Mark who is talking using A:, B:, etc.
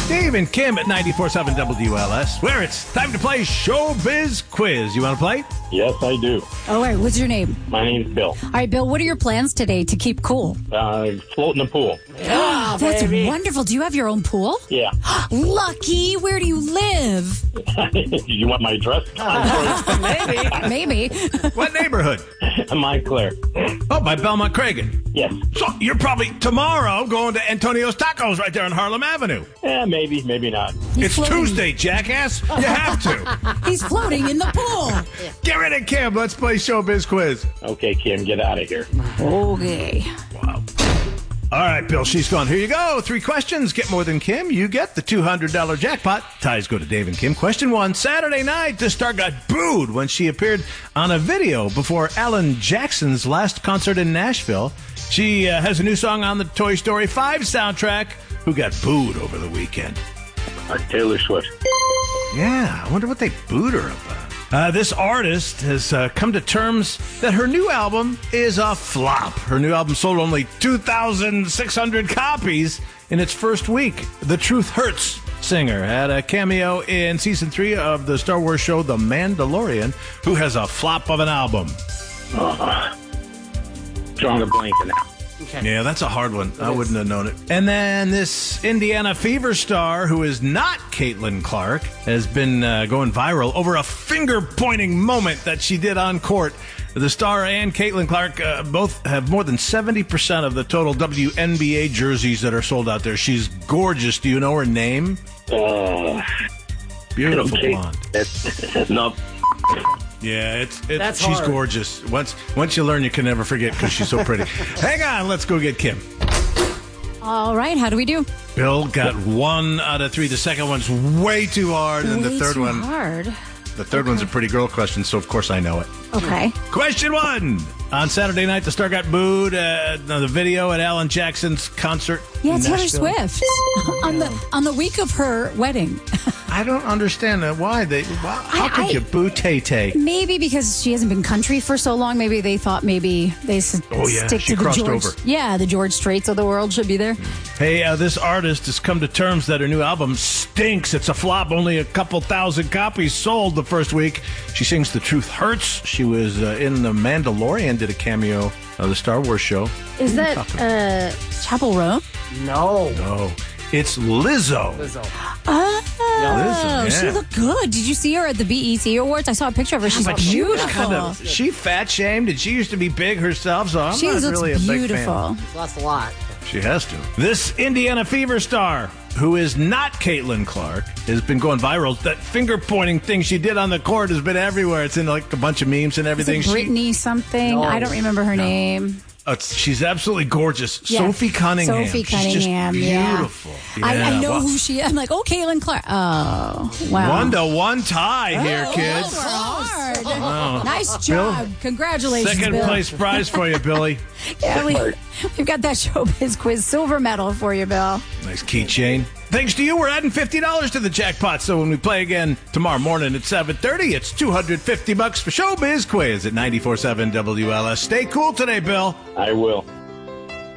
A: Dave and Kim at 94.7 WLS, where it's time to play Showbiz Quiz. You want to play?
B: Yes, I do.
C: All right, what's your name?
B: My name's Bill.
C: All right, Bill, what are your plans today to keep cool?
B: Float in the pool.
C: That's wonderful. Do you have your own pool?
B: Yeah.
C: Lucky. Where do you live?
B: You want my address?
C: Maybe.
A: What neighborhood?
B: Montclair.
A: Oh, by Belmont Cragen.
B: Yes.
A: So you're probably tomorrow going to Antonio's Tacos right there on Harlem Avenue.
B: Yeah, maybe not.
A: It's
C: floating.
A: Tuesday, jackass. You have to.
C: He's floating in the pool.
A: Get rid of Kim. Let's play Showbiz Quiz.
B: Okay, Kim, get out of here.
C: Okay.
A: Wow. All right, Bill, she's gone. Here you go. 3 questions. Get more than Kim. You get the $200 jackpot. Ties go to Dave and Kim. Question 1. Saturday night, the star got booed when she appeared on a video before Alan Jackson's last concert in Nashville. She has a new song on the Toy Story 5 soundtrack. Who got booed over the weekend?
B: Taylor Swift.
A: Yeah, I wonder what they booed her about. This artist has come to terms that her new album is a flop. Her new album sold only 2,600 copies in its first week. The Truth Hurts singer had a cameo in season 3 of the Star Wars show The Mandalorian, who has a flop of an album.
B: Drawing a blank now.
D: Okay.
A: Yeah, that's a hard one. I wouldn't have known it. And then this Indiana Fever star, who is not Caitlin Clark, has been going viral over a finger-pointing moment that she did on court. The star and Caitlin Clark both have more than 70% of the total WNBA jerseys that are sold out there. She's gorgeous. Do you know her name? Beautiful
B: okay.
A: blonde.
B: No.
A: Yeah,
D: That's
A: she's
D: hard.
A: gorgeous. Once you learn, you can never forget because she's so pretty. Hang on, let's go get Kim.
C: All right, how do we do?
A: Bill got 1 out of 3. The second one's way too hard, and the third one,
C: hard.
A: the third one's a pretty girl question, so of course I know it.
C: Okay.
A: Question 1. On Saturday night, the star got booed on the video at Alan Jackson's concert.
C: Yeah,
A: in
C: Taylor
A: Nashville.
C: Swift on the week of her wedding.
A: I don't understand why how could you boo Tay-Tay?
C: Maybe because she hasn't been country for so long. Maybe they thought they
A: Oh, yeah,
C: stick
A: she
C: to the
A: crossed
C: George.
A: over.
C: Yeah, the George Straits of the world should be there.
A: Hey, this artist has come to terms that her new album stinks. It's a flop. Only a couple thousand copies sold the first week. She sings The Truth Hurts. She was in The Mandalorian, did a cameo of the Star Wars show.
C: Is that Chapel Roan?
D: No.
A: No, it's Lizzo.
C: Oh,
A: Lizzo,
C: she
A: yeah.
C: looked good. Did you see her at the BET Awards? I saw a picture of her. She's
A: But she was
C: beautiful.
A: she fat shamed and she used to be big herself, so I'm
C: She
A: not
C: looks
A: really a big fan.
C: beautiful.
D: She's lost a lot.
A: She has to. This Indiana Fever star, who is not Caitlin Clark, has been going viral. That finger-pointing thing she did on the court has been everywhere. It's in like a bunch of memes and
C: Is
A: everything.
C: it Brittany something?
D: No.
C: I don't remember her name.
A: She's absolutely gorgeous.
C: Yeah.
A: Sophie Cunningham.
C: Sophie
A: She's just
C: Cunningham, yeah.
A: beautiful.
C: I
A: Yeah,
C: know
A: well,
C: who she is. I'm like, oh, Caitlin Clark. Oh, wow.
A: 1-1 tie here,
C: Oh,
A: kids.
C: we're hard. Nice job. Congratulations,
A: Second
C: Bill.
A: place prize for you, Billy.
C: Yeah, we've got that Showbiz Quiz silver medal for you, Bill.
A: Nice keychain. Thanks to you, we're adding $50 to the jackpot. So when we play again tomorrow morning at 7:30, it's $250 for Showbiz Quiz at 94.7 WLS. Stay cool today, Bill.
B: I will.